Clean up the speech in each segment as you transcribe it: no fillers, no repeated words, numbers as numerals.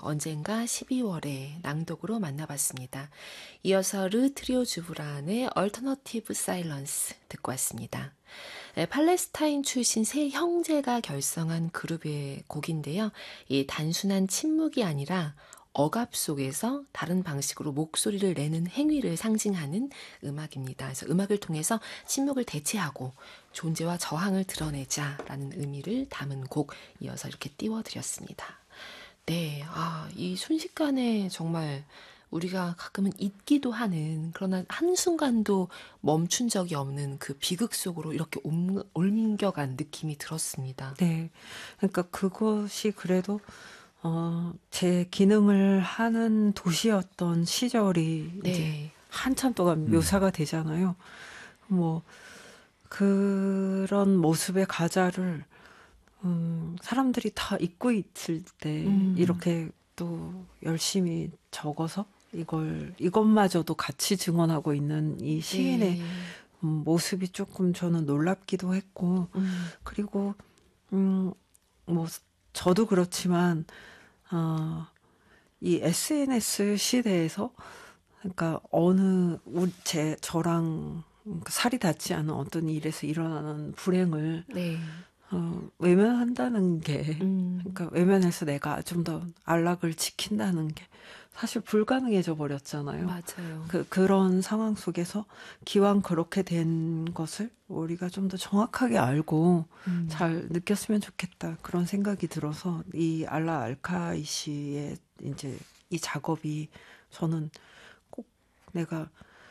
언젠가 12월에 낭독으로 만나봤습니다. 이어서 르 트리오 주브란의 얼터너티브 사일런스 듣고 왔습니다. 팔레스타인 출신 세 형제가 결성한 그룹의 곡인데요. 이 단순한 침묵이 아니라 억압 속에서 다른 방식으로 목소리를 내는 행위를 상징하는 음악입니다. 그래서 음악을 통해서 침묵을 대체하고 존재와 저항을 드러내자라는 의미를 담은 곡 이어서 이렇게 띄워드렸습니다. 네, 이 순식간에 정말 우리가 가끔은 잊기도 하는 그러나 한순간도 멈춘 적이 없는 그 비극 속으로 이렇게 옮겨간 느낌이 들었습니다. 네, 그러니까 그것이 그래도 제 기능을 하는 도시였던 시절이 네. 이제 한참 동안 묘사가 되잖아요. 뭐 그런 모습의 가자를 사람들이 다 잊고 있을 때 이렇게 또 열심히 적어서 이것마저도 같이 증언하고 있는 이 시인의 네. 모습이 조금 저는 놀랍기도 했고 그리고 뭐 저도 그렇지만 이 SNS 시대에서 그러니까 저랑 살이 닿지 않은 어떤 일에서 일어나는 불행을 네. 외면한다는 게 그러니까 외면해서 내가 좀 더 안락을 지킨다는 게 사실 불가능해져 버렸잖아요. 맞아요. 그런 상황 속에서 기왕 그렇게 된 것을 우리가 좀 더 정확하게 알고 잘 느꼈으면 좋겠다. 그런 생각이 들어서 이 알라 알카이 씨의 이제 이 작업이 저는 꼭 내가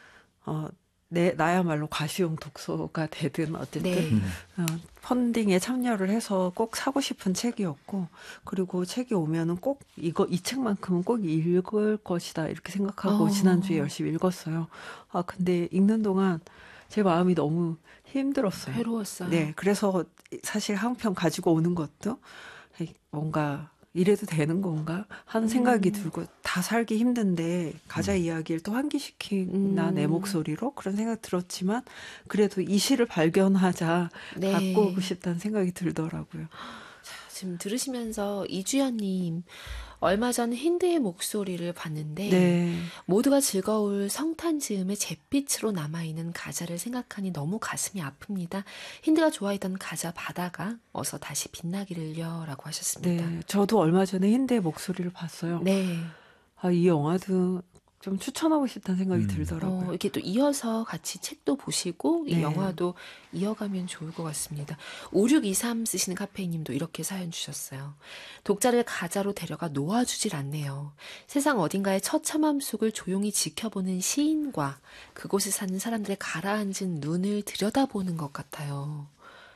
나야말로 과시용 독서가 되든 어쨌든 네. 펀딩에 참여를 해서 꼭 사고 싶은 책이었고 그리고 책이 오면은 꼭 이 책만큼은 꼭 읽을 것이다 이렇게 생각하고 지난주에 열심히 읽었어요. 근데 읽는 동안 제 마음이 너무 힘들었어요. 괴로웠어요. 네, 그래서 사실 한 편 가지고 오는 것도 뭔가 이래도 되는 건가 하는 생각이 들고 다 살기 힘든데 가자 이야기를 또 환기시키나 내 목소리로 그런 생각 들었지만 그래도 이 시를 발견하자 네. 갖고 오고 싶다는 생각이 들더라고요. 지금 들으시면서 이주연님 얼마 전 힌드의 목소리를 봤는데 네. 모두가 즐거울 성탄 즈음의 잿빛으로 남아있는 가자를 생각하니 너무 가슴이 아픕니다. 힌드가 좋아했던 가자 바다가 어서 다시 빛나기를요 라고 하셨습니다. 네, 저도 얼마 전에 힌드의 목소리를 봤어요. 네. 이 영화도 좀 추천하고 싶다는 생각이 들더라고요. 이렇게 또 이어서 같이 책도 보시고 이 네. 영화도 이어가면 좋을 것 같습니다. 5623 쓰시는 카페이님도 이렇게 사연 주셨어요. 독자를 가자로 데려가 놓아주질 않네요. 세상 어딘가의 처참함 속을 조용히 지켜보는 시인과 그곳에 사는 사람들의 가라앉은 눈을 들여다보는 것 같아요.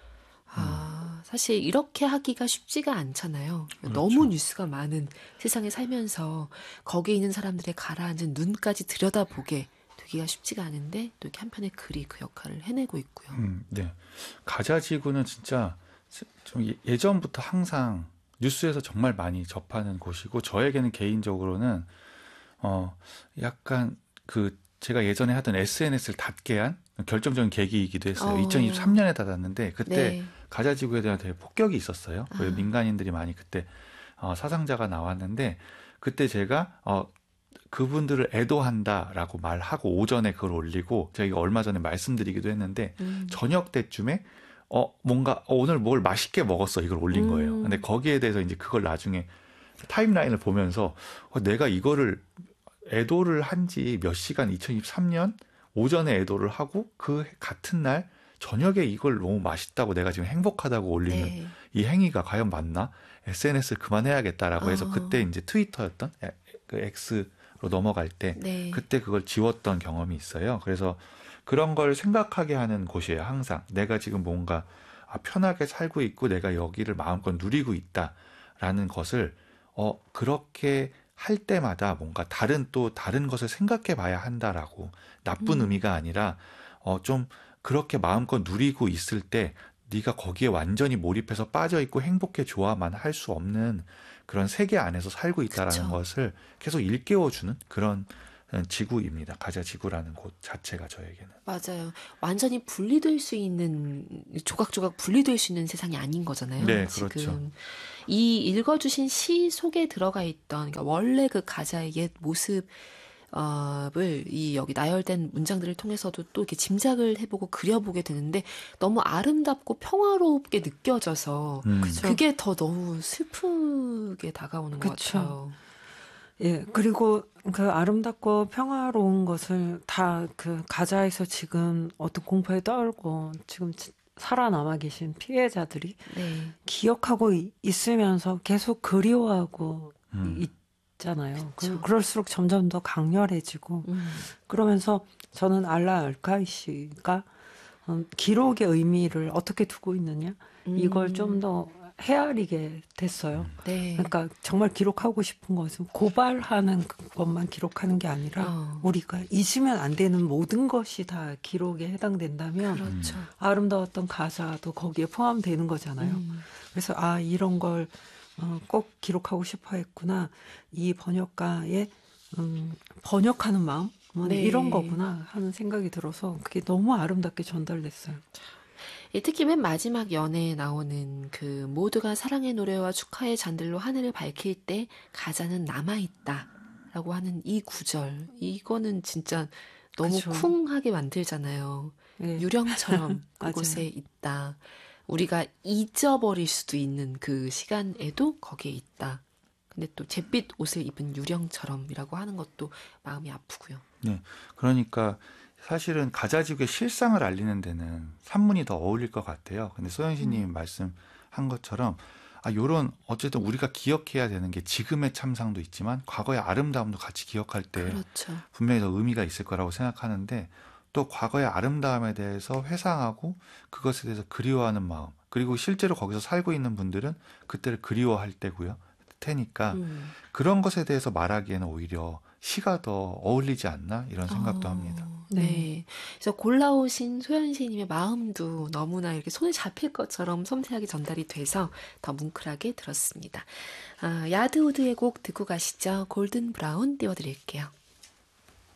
사실 이렇게 하기가 쉽지가 않잖아요. 그렇죠. 너무 뉴스가 많은 세상에 살면서 거기에 있는 사람들의 가라앉은 눈까지 들여다보게 되기가 쉽지가 않은데 또 이렇게 한편의 글이 그 역할을 해내고 있고요. 네. 가자지구는 진짜 좀 예전부터 항상 뉴스에서 정말 많이 접하는 곳이고 저에게는 개인적으로는 약간 제가 예전에 하던 SNS를 닫게 한 결정적인 계기이기도 했어요. 2023년에 닫았는데 그때 네. 가자지구에 대한 되게 폭격이 있었어요. 민간인들이 많이 그때 사상자가 나왔는데 그때 제가 그분들을 애도한다라고 말하고 오전에 그걸 올리고 제가 이거 얼마 전에 말씀드리기도 했는데 저녁 때쯤에 뭔가 오늘 뭘 맛있게 먹었어 이걸 올린 거예요. 근데 거기에 대해서 이제 그걸 나중에 타임라인을 보면서 내가 이거를 애도를 한 지 몇 시간 2023년 오전에 애도를 하고 그 같은 날 저녁에 이걸 너무 맛있다고 내가 지금 행복하다고 올리는 네. 이 행위가 과연 맞나? SNS를 그만해야겠다라고 해서 그때 이제 트위터였던 그 X로 넘어갈 때 네. 그때 그걸 지웠던 경험이 있어요. 그래서 그런 걸 생각하게 하는 곳이에요. 항상 내가 지금 뭔가 편하게 살고 있고 내가 여기를 마음껏 누리고 있다라는 것을 그렇게 할 때마다 뭔가 다른 것을 생각해 봐야 한다라고 나쁜 의미가 아니라 좀 그렇게 마음껏 누리고 있을 때 네가 거기에 완전히 몰입해서 빠져 있고 행복해 좋아만 할 수 없는 그런 세계 안에서 살고 있다라는 그쵸. 것을 계속 일깨워주는 그런 지구입니다. 가자 지구라는 곳 자체가 저에게는. 맞아요. 완전히 분리될 수 있는 조각조각 분리될 수 있는 세상이 아닌 거잖아요. 네, 지금 그렇죠. 이 읽어주신 시 속에 들어가 있던 그러니까 원래 그 가자의 옛 모습 을 이 여기 나열된 문장들을 통해서도 또 이렇게 짐작을 해보고 그려보게 되는데 너무 아름답고 평화롭게 느껴져서 그쵸. 그게 더 너무 슬프게 다가오는 것 그쵸. 같아요. 예, 그리고 그 아름답고 평화로운 것을 다 그 가자에서 지금 어떤 공포에 떨고 지금 살아남아 계신 피해자들이 네. 기억하고 있으면서 계속 그리워하고 음. 있잖아요. 그쵸. 그럴수록 점점 더 강렬해지고 그러면서 저는 알라 알카이 씨가 기록의 의미를 어떻게 두고 있느냐 이걸 좀 더 헤아리게 됐어요. 네. 그러니까 정말 기록하고 싶은 것은 고발하는 것만 기록하는 게 아니라 우리가 잊으면 안 되는 모든 것이 다 기록에 해당된다면 그렇죠. 아름다웠던 가사도 거기에 포함되는 거잖아요. 그래서 아 이런 걸 꼭 기록하고 싶어 했구나. 이 번역가의 번역하는 마음 네. 이런 거구나 하는 생각이 들어서 그게 너무 아름답게 전달됐어요. 특히 맨 마지막 연애에 나오는 그 모두가 사랑의 노래와 축하의 잔들로 하늘을 밝힐 때 가자는 남아있다 라고 하는 이 구절 이거는 진짜 너무 그쵸. 쿵하게 만들잖아요. 네. 유령처럼 맞아요. 그곳에 있다. 우리가 잊어버릴 수도 있는 그 시간에도 거기에 있다. 근데 또 잿빛 옷을 입은 유령처럼이라고 하는 것도 마음이 아프고요. 네, 그러니까 사실은 가자지구의 실상을 알리는 데는 산문이 더 어울릴 것 같아요. 근데 소연시님이 말씀한 것처럼 요런 어쨌든 우리가 기억해야 되는 게 지금의 참상도 있지만 과거의 아름다움도 같이 기억할 때 그렇죠. 분명히 더 의미가 있을 거라고 생각하는데 또 과거의 아름다움에 대해서 회상하고 그것에 대해서 그리워하는 마음 그리고 실제로 거기서 살고 있는 분들은 그때를 그리워할 테니까 그런 것에 대해서 말하기에는 오히려 시가 더 어울리지 않나 이런 생각도 합니다. 네. 그래서 골라오신 소연시님의 마음도 너무나 이렇게 손에 잡힐 것처럼 섬세하게 전달이 돼서 더 뭉클하게 들었습니다. 야드우드의 곡 듣고 가시죠. 골든 브라운 띄워드릴게요.